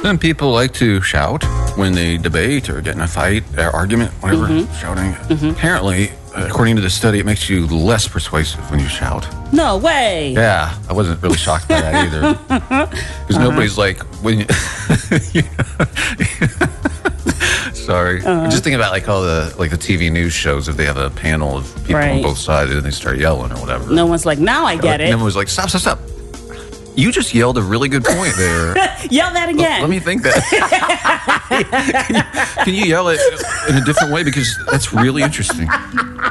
Some people like to shout when they debate or get in a fight, or argument, whatever, shouting. Apparently, according to the study, it makes you less persuasive when you shout. No way. Yeah, I wasn't really shocked by that either. Because nobody's like, when you... Sorry. Just thinking about like all the TV news shows, if they have a panel of people on both sides and they start yelling or whatever. No one's like, now I get it. No one's like, stop. You just yelled a really good point there. Yell that again. Let me think that. Can you yell it in a different way? Because that's really interesting.